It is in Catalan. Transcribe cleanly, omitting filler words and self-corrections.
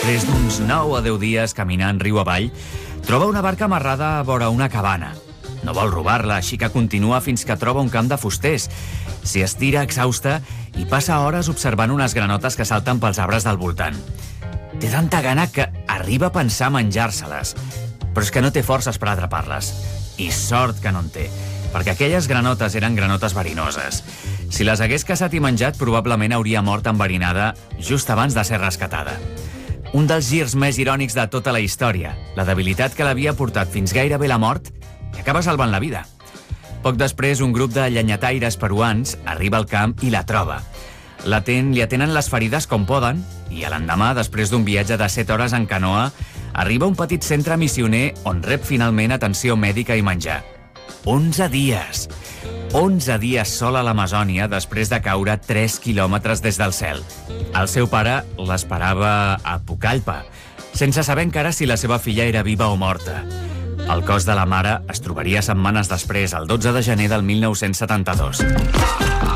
després d'uns 9 a 10 dies caminant riu avall, troba una barca amarrada a vora una cabana. No vol robar-la, així que continua fins que troba un camp de fusters. S'hi estira exhausta i passa hores observant unes granotes que salten pels arbres del voltant. Té tanta gana que arriba a pensar menjar-se-les, però és que no té forces per atrapar-les. I sort que no en té, perquè aquelles granotes eren granotes verinoses. Si les hagués caçat i menjat, probablement hauria mort enverinada just abans de ser rescatada. Un dels girs més irònics de tota la història, la debilitat que l'havia portat fins gairebé la mort, i acaba salvant la vida. Poc després, un grup de llenyataires peruans arriba al camp i la troba. Li atenen les ferides com poden i a l'endemà, després d'un viatge de 7 hores en canoa, arriba a un petit centre missioner on rep finalment atenció mèdica i menjar. 11 dies! 11 dies sol a l'Amazònia després de caure 3 quilòmetres des del cel. El seu pare l'esperava a Pucallpa, sense saber encara si la seva filla era viva o morta. El cos de la mare es trobaria setmanes després, el 12 de gener del 1972.